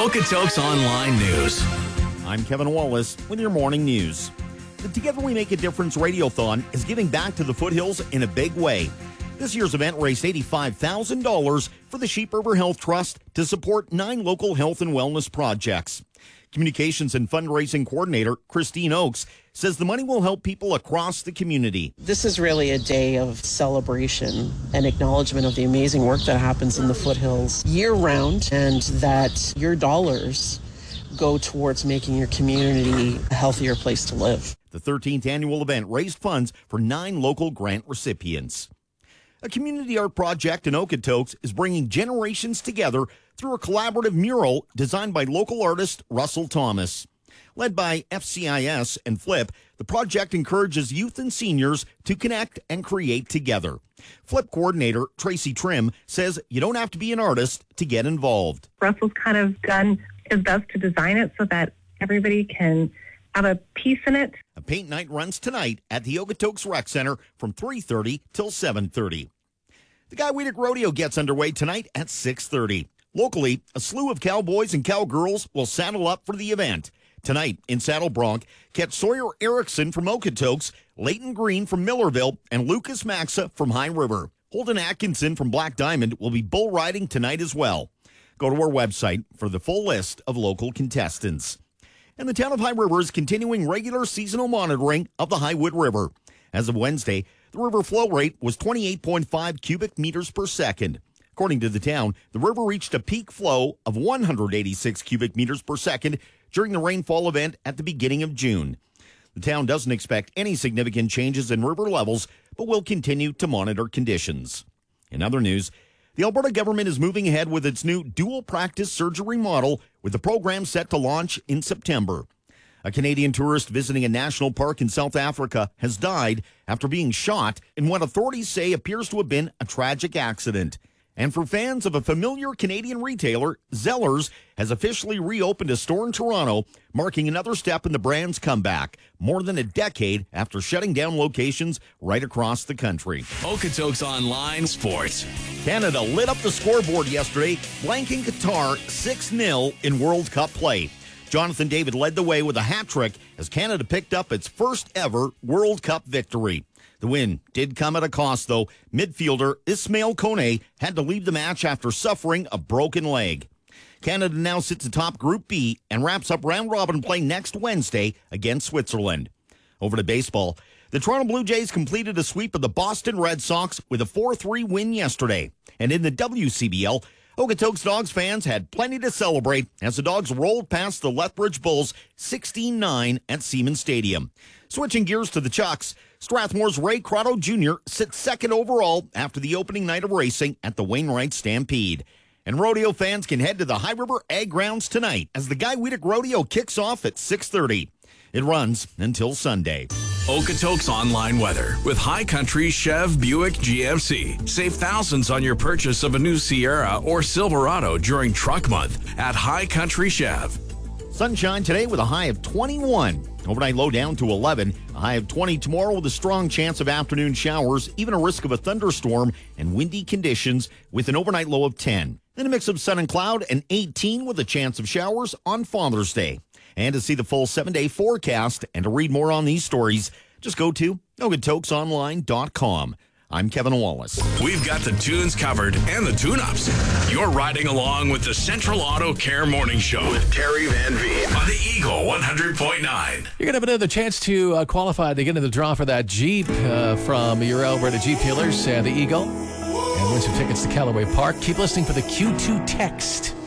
Okotoks Online News. I'm Kevin Wallace with your morning news. The Together We Make a Difference Radiothon is giving back to the foothills in a big way. This year's event raised $85,000 for the Sheep River Health Trust to support 9 local health and wellness projects. Communications and fundraising coordinator Christine Oakes says the money will help people across the community. This is really a day of celebration and acknowledgement of the amazing work that happens in the foothills year-round, and that your dollars go towards making your community a healthier place to live. The 13th annual event raised funds for 9 local grant recipients. A community art project in Okotoks is bringing generations together through a collaborative mural designed by local artist Russell Thomas. Led by FCIS and Flip, the project encourages youth and seniors to connect and create together. Flip coordinator Tracy Trim says you don't have to be an artist to get involved. Russell's kind of done his best to design it so that everybody can have a piece in it. A paint night runs tonight at the Okotoks Rec Center from 3:30 till 7:30. The Guy Weedick Rodeo gets underway tonight at 6:30. Locally, a slew of cowboys and cowgirls will saddle up for the event. Tonight in Saddle Bronc, catch Sawyer Erickson from Okotoks, Leighton Green from Millerville, and Lucas Maxa from High River. Holden Atkinson from Black Diamond will be bull riding tonight as well. Go to our website for the full list of local contestants. And the town of High River is continuing regular seasonal monitoring of the Highwood River. As of Wednesday, the river flow rate was 28.5 cubic meters per second. According to the town, the river reached a peak flow of 186 cubic meters per second during the rainfall event at the beginning of June. The town doesn't expect any significant changes in river levels, but will continue to monitor conditions. In other news, the Alberta government is moving ahead with its new dual practice surgery model, with the program set to launch in September. A Canadian tourist visiting a national park in South Africa has died after being shot in what authorities say appears to have been a tragic accident. And for fans of a familiar Canadian retailer, Zellers has officially reopened a store in Toronto, marking another step in the brand's comeback, more than a decade after shutting down locations right across the country. Okotoks Online Sports. Canada lit up the scoreboard yesterday, blanking Qatar 6-0 in World Cup play. Jonathan David led the way with a hat trick as Canada picked up its first ever World Cup victory. The win did come at a cost, though. Midfielder Ismail Kone had to leave the match after suffering a broken leg. Canada now sits atop Group B and wraps up round-robin play next Wednesday against Switzerland. Over to baseball. The Toronto Blue Jays completed a sweep of the Boston Red Sox with a 4-3 win yesterday. And in the WCBL, Okotoks Dogs fans had plenty to celebrate as the Dogs rolled past the Lethbridge Bulls 16-9 at Siemens Stadium. Switching gears to the Chucks, Strathmore's Ray Crotto Jr. sits second overall after the opening night of racing at the Wainwright Stampede. And rodeo fans can head to the High River Ag Grounds tonight as the Guy Weedick Rodeo kicks off at 6:30. It runs until Sunday. Okotoks Online Weather with High Country Chev Buick GMC. Save thousands on your purchase of a new Sierra or Silverado during Truck Month at High Country Chev. Sunshine today with a high of 21. Overnight low down to 11. A high of 20 tomorrow with a strong chance of afternoon showers, even a risk of a thunderstorm and windy conditions with an overnight low of 10. Then a mix of sun and cloud and 18 with a chance of showers on Father's Day. And to see the full 7-day forecast and to read more on these stories, just go to okotoksonline.com. I'm Kevin Wallace. We've got the tunes covered and the tune-ups. You're riding along with the Central Auto Care Morning Show with Terry Van Veen on the Eagle 100.9. You're going to have another chance to qualify to get into the draw for that Jeep from your Alberta Jeep dealers, the Eagle, and win some tickets to Callaway Park. Keep listening for the Q2 text.